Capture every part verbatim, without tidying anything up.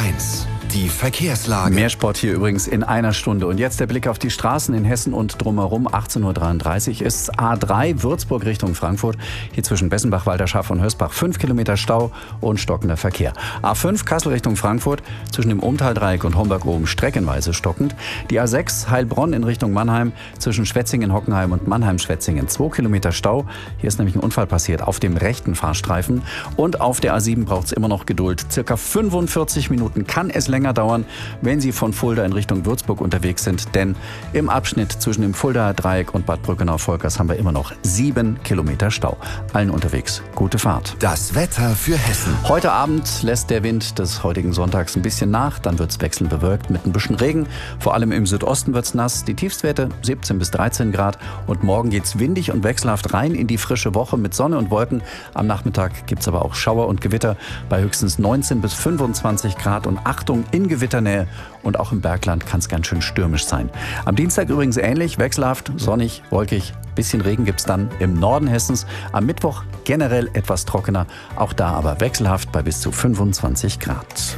eins, die Verkehrslage. Mehr Sport hier übrigens in einer Stunde. Und jetzt der Blick auf die Straßen in Hessen und drumherum. achtzehn Uhr dreiunddreißig ist A drei Würzburg Richtung Frankfurt. Hier zwischen Bessenbach, Walterschaff und Hösbach fünf Kilometer Stau und stockender Verkehr. A fünf Kassel Richtung Frankfurt zwischen dem Umtaldreieck und Homberg oben streckenweise stockend. Die A sechs Heilbronn in Richtung Mannheim zwischen Schwetzingen, Hockenheim und Mannheim-Schwetzingen zwei Kilometer Stau. Hier ist nämlich ein Unfall passiert auf dem rechten Fahrstreifen. Und auf der A sieben braucht es immer noch Geduld. Circa fünfundvierzig Minuten kann es länger dauern, wenn Sie von Fulda in Richtung Würzburg unterwegs sind. Denn im Abschnitt zwischen dem Fuldaer Dreieck und Bad Brückenau-Volkers haben wir immer noch sieben Kilometer Stau. Allen unterwegs gute Fahrt. Das Wetter für Hessen. Heute Abend lässt der Wind des heutigen Sonntags ein bisschen nach. Dann wird es wechselnd bewölkt mit ein bisschen Regen. Vor allem im Südosten wird es nass. Die Tiefstwerte siebzehn bis dreizehn Grad. Und morgen geht es windig und wechselhaft rein in die frische Woche mit Sonne und Wolken. Am Nachmittag gibt es aber auch Schauer und Gewitter bei höchstens neunzehn bis fünfundzwanzig Grad. Und Achtung, in Gewitternähe und auch im Bergland kann es ganz schön stürmisch sein. Am Dienstag übrigens ähnlich, wechselhaft, sonnig, wolkig. Bisschen Regen gibt es dann im Norden Hessens. Am Mittwoch generell etwas trockener, auch da aber wechselhaft bei bis zu fünfundzwanzig Grad.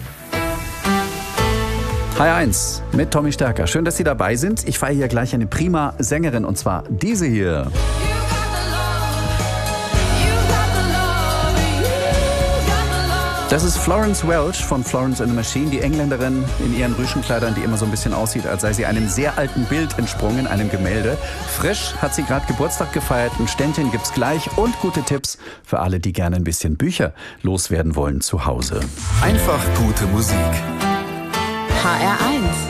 H eins mit Tommy Stärker. Schön, dass Sie dabei sind. Ich feiere hier gleich eine prima Sängerin und zwar diese hier. Das ist Florence Welch von Florence and the Machine, die Engländerin in ihren Rüschenkleidern, die immer so ein bisschen aussieht, als sei sie einem sehr alten Bild entsprungen, einem Gemälde. Frisch hat sie gerade Geburtstag gefeiert, ein Ständchen gibt's gleich und gute Tipps für alle, die gerne ein bisschen Bücher loswerden wollen zu Hause. Einfach gute Musik. H R eins